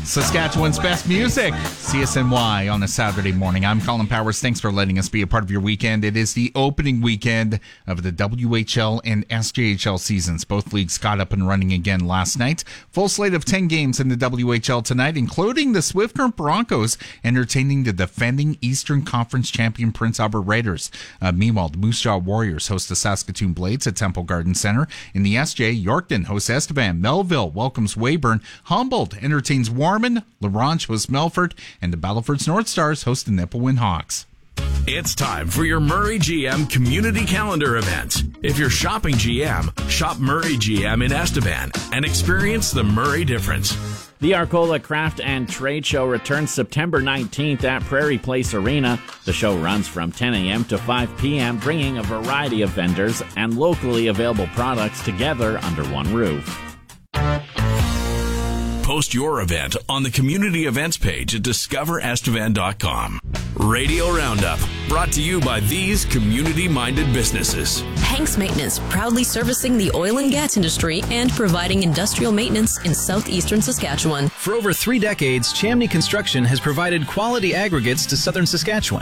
Saskatchewan's best music, CSNY on a Saturday morning. I'm Colin Powers. Thanks for letting us be a part of your weekend. It is the opening weekend of the WHL and SJHL seasons. Both leagues got up and running again last night. Full slate of 10 games in the WHL tonight, including the Swift Current Broncos entertaining the defending Eastern Conference champion Prince Albert Raiders. Meanwhile, the Moose Jaw Warriors host the Saskatoon Blades at Temple Garden Center. In the SJ, Yorkton hosts Estevan. Melville welcomes Weyburn. Humboldt entertains Warren. LaRanche hosts Melfort, and the Battleford's North Stars host the Nipawin Hawks. It's time for your Murray GM community calendar event. If you're shopping GM, shop Murray GM in Estevan and experience the Murray difference. The Arcola Craft and Trade Show returns September 19th at Prairie Place Arena. The show runs from 10 a.m. to 5 p.m., bringing a variety of vendors and locally available products together under one roof. Post your event on the community events page at discoverestevan.com. Radio Roundup, brought to you by these community-minded businesses. Hanks Maintenance, proudly servicing the oil and gas industry and providing industrial maintenance in southeastern Saskatchewan. For over 3 decades, Chamney Construction has provided quality aggregates to southern Saskatchewan.